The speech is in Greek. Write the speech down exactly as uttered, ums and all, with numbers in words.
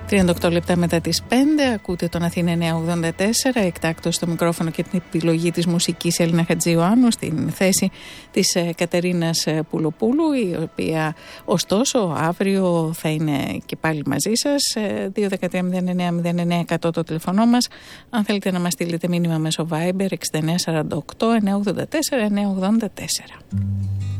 τριάντα οκτώ λεπτά μετά τις πέντε, ακούτε τον Αθήνα εννιακόσια ογδόντα τέσσερα, εκτάκτως στο μικρόφωνο και την επιλογή της μουσικής Έλληνα Χατζιωάννου στην θέση της Κατερίνας Πουλοπούλου, η οποία ωστόσο αύριο θα είναι και πάλι μαζί σας. Δύο δεκατρία μηδέν εννέα μηδέν εννέα εκατό το τηλεφωνό μας. Αν θέλετε να μας στείλετε μήνυμα μέσω Viber εξήντα εννέα σαράντα οκτώ εννιακόσια ογδόντα τέσσερα εννιακόσια ογδόντα τέσσερα.